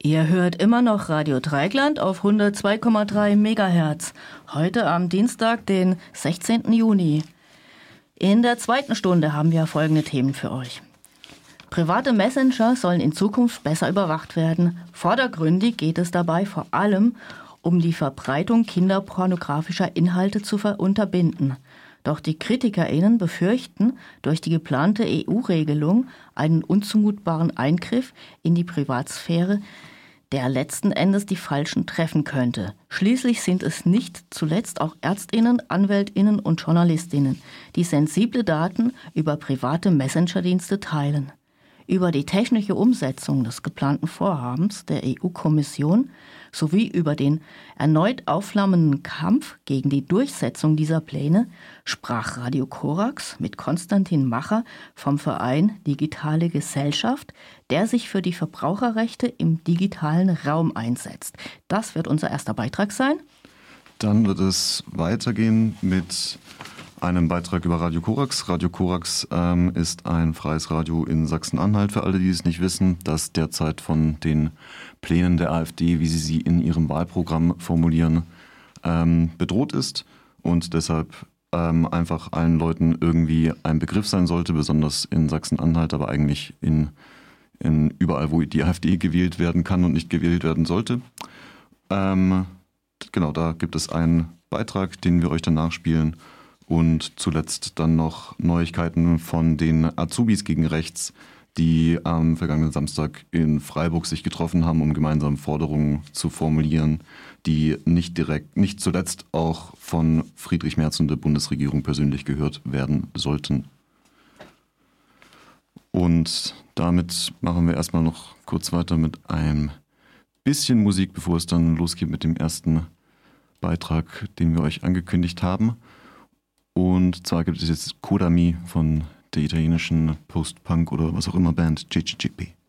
Ihr hört immer noch Radio Dreieckland auf 102,3 MHz. Heute am Dienstag, den 16. Juni. In der zweiten Stunde haben wir folgende Themen für euch. Private Messenger sollen in Zukunft besser überwacht werden. Vordergründig geht es dabei vor allem um die Verbreitung kinderpornografischer Inhalte zu unterbinden. Doch die KritikerInnen befürchten durch die geplante EU-Regelung einen unzumutbaren Eingriff in die Privatsphäre, der letzten Endes die Falschen treffen könnte. Schließlich sind es nicht zuletzt auch ÄrztInnen, AnwältInnen und JournalistInnen, die sensible Daten über private Messenger-Dienste teilen. Über die technische Umsetzung des geplanten Vorhabens der EU-Kommission sowie über den erneut aufflammenden Kampf gegen die Durchsetzung dieser Pläne sprach Radio Korax mit Konstantin Macher vom Verein Digitale Gesellschaft, der sich für die Verbraucherrechte im digitalen Raum einsetzt. Das wird unser erster Beitrag sein. Dann wird es weitergehen mit einem Beitrag über Radio Korax. Radio Korax ist ein freies Radio in Sachsen-Anhalt, für alle, die es nicht wissen, das derzeit von den Plänen der AfD, wie sie in ihrem Wahlprogramm formulieren, bedroht ist und deshalb einfach allen Leuten irgendwie ein Begriff sein sollte, besonders in Sachsen-Anhalt, aber eigentlich in überall, wo die AfD gewählt werden kann und nicht gewählt werden sollte. Genau, da gibt es einen Beitrag, den wir euch danach spielen. Und zuletzt dann noch Neuigkeiten von den Azubis gegen Rechts, die am vergangenen Samstag in Freiburg sich getroffen haben, um gemeinsam Forderungen zu formulieren, die nicht zuletzt auch von Friedrich Merz und der Bundesregierung persönlich gehört werden sollten. Und damit machen wir erstmal noch kurz weiter mit ein bisschen Musik, bevor es dann losgeht mit dem ersten Beitrag, den wir euch angekündigt haben. Und zwar gibt es jetzt Kodami von der italienischen Post-Punk oder was auch immer Band JGGP.